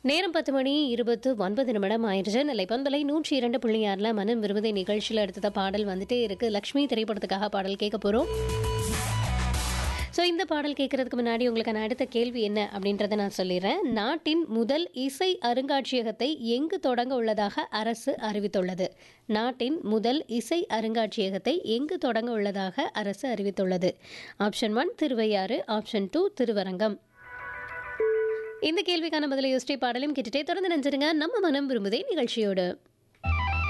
நேரம் 10 மணி 29 நிமிடம் ஆயிடுச்சு. நிலை பண்பலை 102.6 மனம் விரும்புதை நிகழ்ச்சியில் அடுத்த பாடல் வந்துட்டே இருக்கு. லக்ஷ்மி திரைப்படத்துக்காக பாடல் கேட்க போறோம். ஸோ இந்த பாடல் கேட்கறதுக்கு முன்னாடி உங்களுக்கான அடுத்த கேள்வி என்ன அப்படின்றத நான் சொல்லிடுறேன். நாட்டின் முதல் இசை அருங்காட்சியகத்தை எங்கு தொடங்க உள்ளதாக அரசு அறிவித்துள்ளது? நாட்டின் முதல் இசை அருங்காட்சியகத்தை எங்கு தொடங்க உள்ளதாக அரசு அறிவித்துள்ளது? Option 1 Thiruvaiyaru, option 2 Thiruvarangam. இந்த கேள்விக்கான பதிலை யோசிச்சே பாடலையும் கேட்டுட்டே தொடர்ந்து நினைச்சிருங்க நம்ம மனம் விரும்புதே நிகழ்ச்சியோடு.